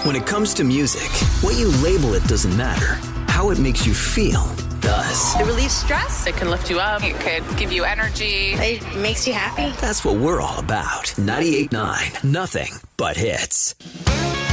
When it comes to music, what you label it doesn't matter. How it makes you feel does. It relieves stress. It can lift you up. It could give you energy. It makes you happy. That's what we're all about. 98.9, nothing but hits.